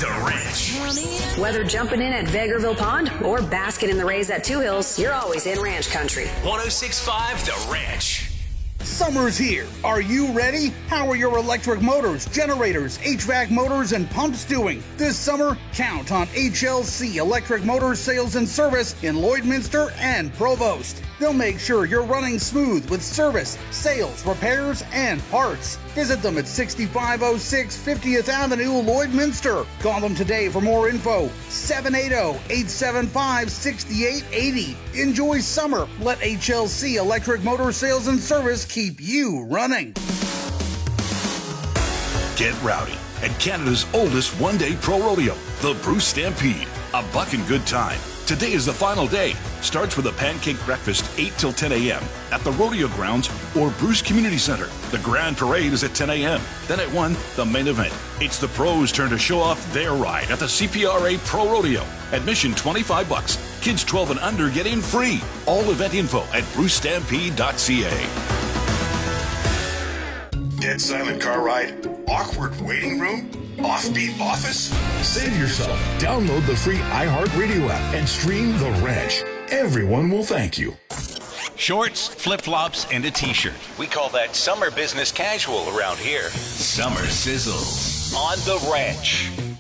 The Ranch. Whether jumping in at Vegreville Pond or basking in the rays at Two Hills, you're always in ranch country. 106.5 The Ranch. Summer's here. Are you ready? How are your electric motors, generators, HVAC motors, and pumps doing? This summer, count on HLC Electric Motors Sales and Service in Lloydminster and Provost. They'll make sure you're running smooth with service, sales, repairs, and parts. Visit them at 6506 50th Avenue, Lloydminster. Call them today for more info. 780-875-6880. Enjoy summer. Let HLC Electric Motor Sales and Service keep you running. Get rowdy at Canada's oldest one-day pro rodeo, the Bruce Stampede. A buck and good time. Today is the final day. Starts with a pancake breakfast 8 till 10 a.m. at the rodeo grounds or Bruce Community Center. The grand parade is at 10 a.m. Then at 1, the main event. It's the pros' turn to show off their ride at the CPRA Pro Rodeo. Admission $25. Kids 12 and under get in free. All event info at brucestampede.ca. Dead silent car ride? Awkward waiting room? Offbeat office? Save yourself. Download the free iHeartRadio app and stream The Ranch. Everyone will thank you. Shorts, flip-flops, and a t-shirt. We call that summer business casual around here. Summer sizzles on The Ranch.